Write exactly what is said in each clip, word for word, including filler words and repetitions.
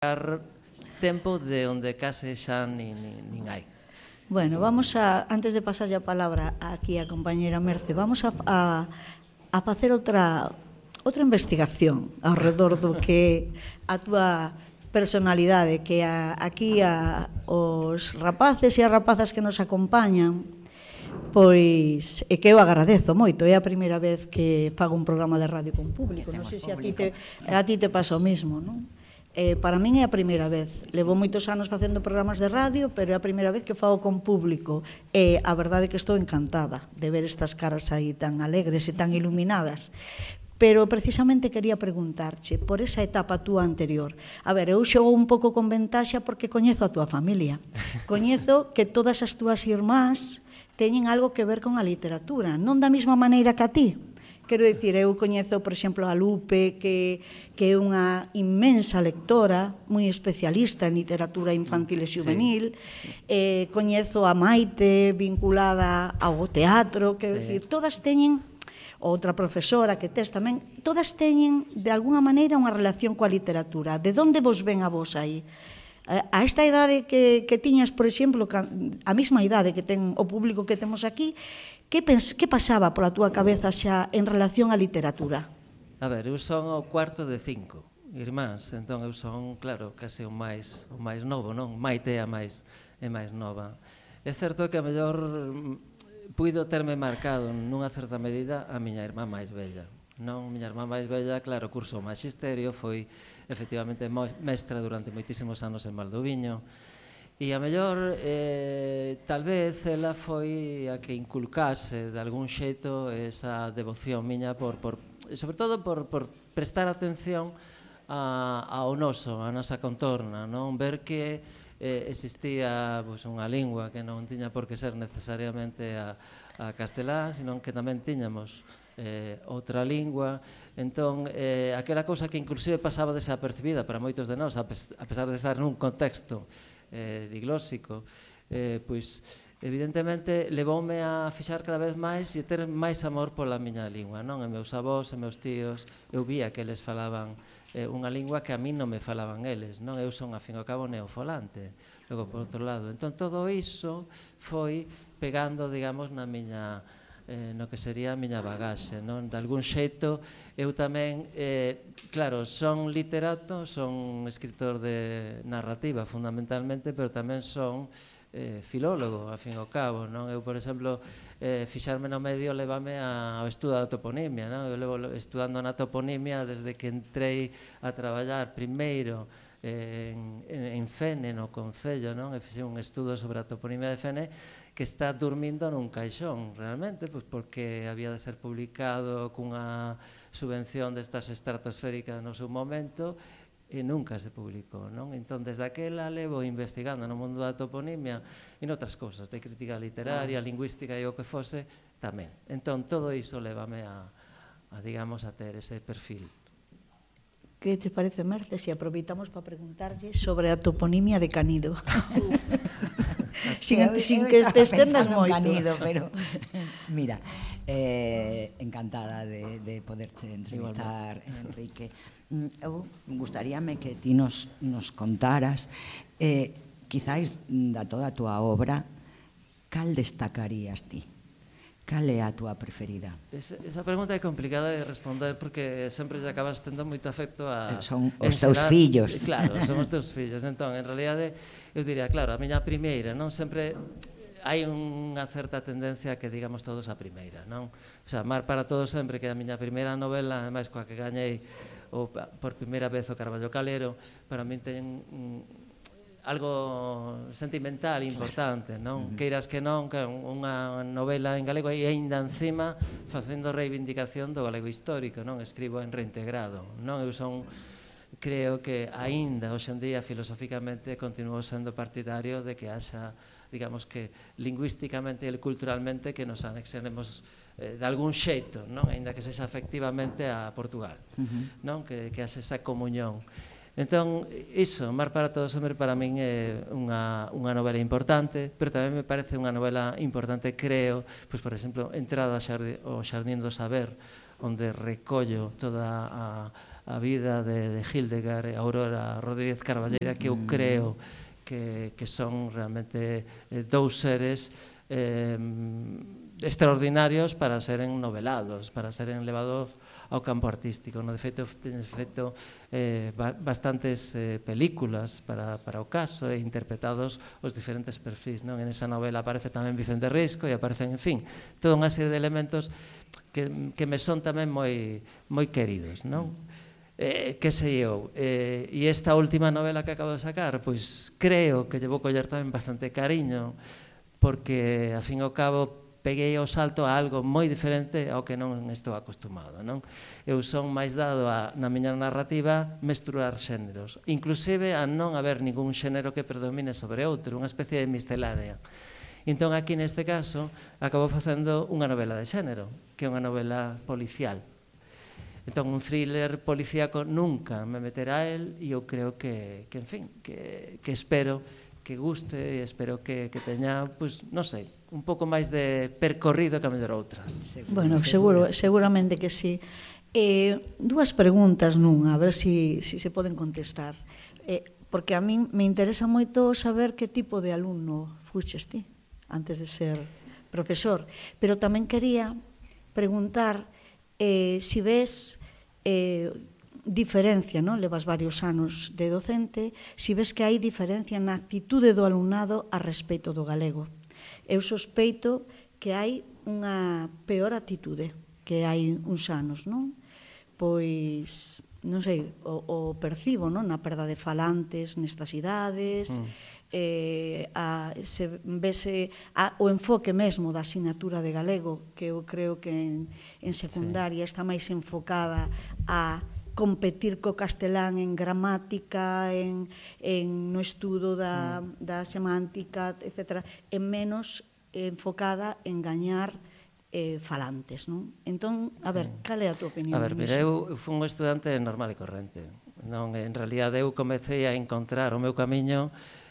tempo de onde case xa nin, nin, nin hai. Bueno, vamos a, antes de pasar a palabra aquí a compañera Merce, vamos a, a, a facer outra outra investigación ao redor do que a túa personalidade, que a, aquí a, os rapaces e as rapazas que nos acompañan, pois, e que eu agradezo moito, é a primeira vez que fago un programa de radio con público, non sei se a ti te, a ti te pasa o mismo, non? Eh, para min é a primeira vez. Levo moitos anos facendo programas de radio, pero é a primeira vez que fago con público. E a verdade é que estou encantada de ver estas caras aí tan alegres e tan iluminadas. Pero precisamente quería preguntarche por esa etapa túa anterior. A ver, eu xogo un pouco con ventaxa porque coñezo a túa familia. Coñezo que todas as túas irmás teñen algo que ver con a literatura, non da mesma maneira que a ti. Quero dicir, eu coñezo, por exemplo, a Lupe, que, que é unha inmensa lectora, moi especialista en literatura infantil e juvenil. Sí. Eh, coñezo a Maite, vinculada ao teatro, quero sí. dicir, todas teñen, outra profesora que tes tamén, todas teñen, de alguna maneira, unha relación coa literatura. De onde vos ven a vos aí? A esta idade que, que tiñas, por exemplo, a mesma idade que ten o público que temos aquí, que, pens, que pasaba pola túa cabeza xa en relación á literatura? A ver, eu son o cuarto de cinco irmáns, entón eu son, claro, case o máis, o máis novo, non? Maite é a máis, é máis nova. É certo que a mellor puido terme marcado nunha certa medida a miña irmá máis bella. Non, miña irmá máis bella, claro, cursou maxisterio, foi efectivamente mestra durante moitísimos anos en Valdoviño, e a mellor, eh, tal vez, ela foi a que inculcase de algún xeito esa devoción miña, por, por, sobre todo por, por prestar atención a, ao noso, a nosa contorna, non? Ver que eh, existía pues, unha lingua que non tiña por que ser necesariamente a, a castelán, senón que tamén tiñamos eh, outra lingua. Entón, eh, aquela cousa que inclusive pasaba desapercibida para moitos de nós, a, pes a pesar de estar nun contexto eh, diglóxico, eh, pois evidentemente levoume a fixar cada vez máis e ter máis amor pola miña lingua, non? E meus avós e meus tíos, eu vía que eles falaban eh, unha lingua que a mí non me falaban eles, non? Eu son, a fin e ao cabo, neofolante, logo, por outro lado. Entón, todo iso foi pegando, digamos, na miña, eh, no que sería a miña bagaxe, non? De algún xeito, eu tamén, eh, claro, son literato, son escritor de narrativa, fundamentalmente, pero tamén son eh, filólogo, a fin e ao cabo, non? Eu, por exemplo, eh, fixarme no medio levame ao estudo da toponimia, non? Eu levo estudando na toponimia desde que entrei a traballar primeiro en, en Fene, no Concello, non? E fixe un estudo sobre a toponimia de Fene que está dormindo nun caixón, realmente, pois porque había de ser publicado cunha subvención destas estratosféricas no seu momento e nunca se publicou, non? Entón, desde aquela levo investigando no mundo da toponimia e noutras cousas, de crítica literaria, lingüística e o que fose, tamén. Entón, todo iso levame a, a digamos, a ter ese perfil. Que te parece, Merce, se aproveitamos para preguntarlle sobre a toponimia de Canido? sin, sin que te estendas moito. Canido, pero mira, eh, encantada de, de poderche entrevistar, Enrique. Eu gustaríame que ti nos, nos contaras, eh, quizáis da toda a túa obra, cal destacarías ti? Cal é a túa preferida? Esa, esa pregunta é complicada de responder porque sempre lle acabas tendo moito afecto a... Son os teus fillos. Claro, son os teus fillos. Entón, en realidade, eu diría, claro, a miña primeira, non? Sempre hai unha certa tendencia que digamos todos a primeira, non? O sea, Mar para todos sempre, que é a miña primeira novela, ademais coa que gañei o, por primeira vez o Carballo Calero, para min ten algo sentimental importante, non? Uh-huh. Queiras que non, que unha novela en galego e aínda encima facendo reivindicación do galego histórico, non? Escribo en reintegrado, non? Eu son, creo que aínda hoxe en día filosóficamente continuo sendo partidario de que haxa, digamos que lingüísticamente e culturalmente que nos anexionemos eh, de algún xeito, non? Aínda que sexa efectivamente a Portugal, uh-huh. non? Que, que haxa esa comunión. Entón, iso, Mar para todos sempre para min é unha, unha novela importante, pero tamén me parece unha novela importante, creo, pois, por exemplo, Entrada ao Xardín do Saber, onde recollo toda a, a vida de, de Hildegard e Aurora Rodríguez Carballeira, que eu creo que, que son realmente eh, dous seres eh, extraordinarios para seren novelados, para seren levados ao campo artístico. No, de feito, teñes feito eh, bastantes eh, películas para, para o caso e interpretados os diferentes perfis. Non? En esa novela aparece tamén Vicente Risco e aparecen, en fin, toda unha serie de elementos que, que me son tamén moi, moi queridos. Non? Eh, que sei eu? Eh, e esta última novela que acabo de sacar, pois creo que lle vou coller tamén bastante cariño, porque, a fin e ao cabo, peguei o salto a algo moi diferente ao que non estou acostumado, non? Eu son máis dado a, na miña narrativa, mesturar xéneros, inclusive a non haber ningún xénero que predomine sobre outro, unha especie de miscelánea. Entón, aquí neste caso, acabo facendo unha novela de xénero, que é unha novela policial. Entón, un thriller policíaco nunca me meterá a él, e eu creo que, que en fin, que, que espero que guste e espero que, que teña, pois, non sei, un pouco máis de percorrido que a mellor outras. Bueno, seguro, seguramente que sí. Eh, dúas preguntas nunha, a ver si, si se poden contestar. Eh, porque a min me interesa moito saber que tipo de alumno fuches ti antes de ser profesor. Pero tamén quería preguntar eh, si ves eh, diferencia, non? Levas varios anos de docente, si ves que hai diferencia na actitude do alumnado a respecto do galego. Eu sospeito que hai unha peor actitude que hai uns anos, non? Pois, non sei, o, o percibo, non? Na perda de falantes nestas idades, mm. eh, a, se vese a, o enfoque mesmo da asignatura de galego, que eu creo que en, en secundaria sí. Está máis enfocada a competir co castelán en gramática, en, en no estudo da, mm. da semántica, etcétera, en menos enfocada en gañar eh, falantes, non? Entón, a ver, cal é a tua opinión? A ver, mira, eu fui un estudante normal e corrente. Non, en realidad, eu comecei a encontrar o meu camiño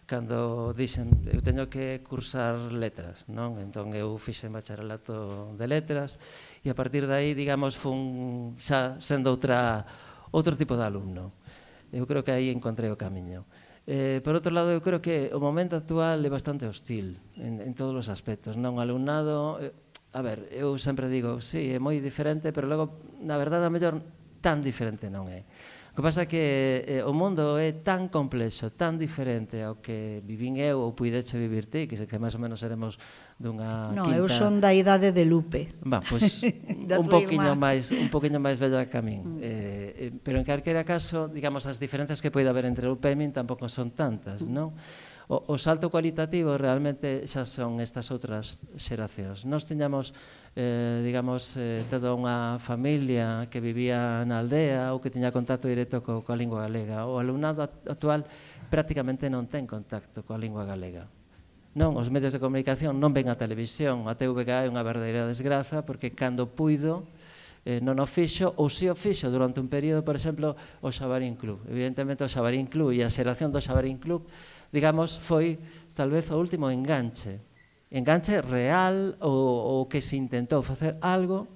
cando dixen, eu teño que cursar letras, non? Entón, eu fixen bacharelato de letras e a partir de aí, digamos, fun xa sendo outra outro tipo de alumno. Eu creo que aí encontrei o camiño. Eh, por outro lado, eu creo que o momento actual é bastante hostil en, en todos os aspectos. Non, o alumnado, eh, a ver, eu sempre digo, sí, é moi diferente, pero logo, na verdade, a mellor tan diferente non é. O que pasa é que eh, o mundo é tan complexo, tan diferente ao que vivín eu ou puideche vivir ti, que, que máis ou menos seremos dunha no, quinta... eu son da idade de Lupe. Va, pois, un poquinho máis, un poquinho máis bella que a min. Mm. Eh, eh, pero en calquera caso, digamos, as diferencias que pode haber entre Lupe e min tampouco son tantas, mm. non? O, o salto cualitativo realmente xa son estas outras xeracións. Nós tiñamos, eh, digamos, eh, toda unha familia que vivía na aldea ou que tiña contacto directo co, coa lingua galega. O alumnado actual prácticamente non ten contacto coa lingua galega. Non, os medios de comunicación non ven a televisión. A T V G é unha verdadeira desgraza porque cando puido eh, non o fixo, ou si o fixo durante un período, por exemplo, o Xabarín Club. Evidentemente o Xabarín Club e a xeración do Xabarín Club, digamos, foi tal vez o último enganche. Enganche real ou, ou que se intentou facer algo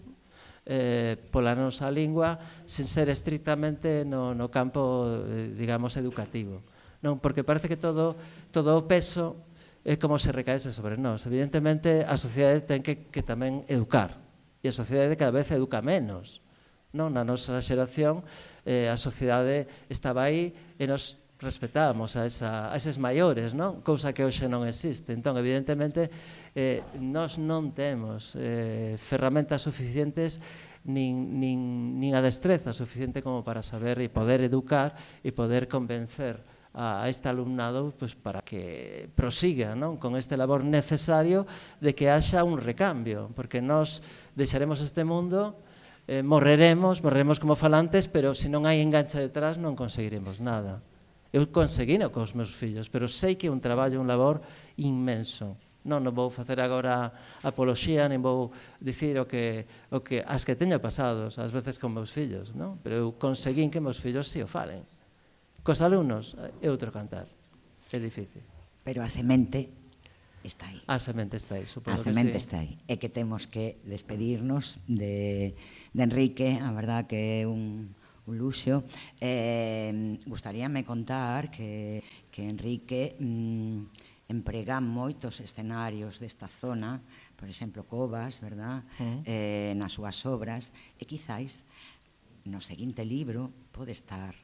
eh, pola nosa lingua sen ser estrictamente no, no campo, eh, digamos, educativo. Non, porque parece que todo, todo o peso é como se recaese sobre nós. Evidentemente, a sociedade ten que, que tamén educar. E a sociedade cada vez educa menos. Non? Na nosa xeración, eh, a sociedade estaba aí e nos respetábamos a, esa, a eses maiores, non? Cousa que hoxe non existe. Entón, evidentemente, eh, nós non temos eh, ferramentas suficientes nin, nin, nin a destreza suficiente como para saber e poder educar e poder convencer a este alumnado pues, para que prosiga, non? Con este labor necesario de que haxa un recambio, porque nós deixaremos este mundo, eh, morreremos, morreremos como falantes, pero se non hai enganche detrás non conseguiremos nada. Eu conseguino cos meus fillos, pero sei que é un traballo, un labor inmenso. Non, non vou facer agora apoloxía, nem vou dicir o que, o que as que teño pasados, ás veces con meus fillos, non? Pero eu conseguín que meus fillos si o falen. Cos alumnos é outro cantar, é difícil. Pero a semente está aí. A semente está aí, supoño que sí. A semente está aí. É que temos que despedirnos de, de Enrique, a verdad que é un... un luxo. Eh, gustaríame contar que, que Enrique mm, emprega moitos escenarios desta zona, por exemplo, Covas, verdad? Uh-huh. eh, nas súas obras, e quizáis no seguinte libro pode estar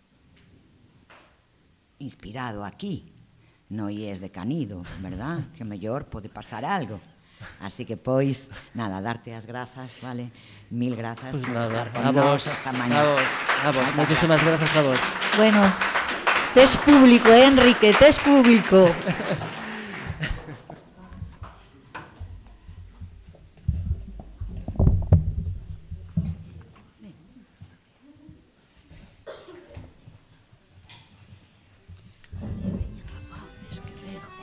inspirado aquí, no IES de Canido, verdad? Que mellor pode pasar algo. Así que, pois, nada, darte as grazas, vale? Mil grazas pues por nada, estar con a nós vos, esta mañá. a vos, a vos, moitísimas grazas a vos. Bueno, tes público, eh, Enrique, tes público.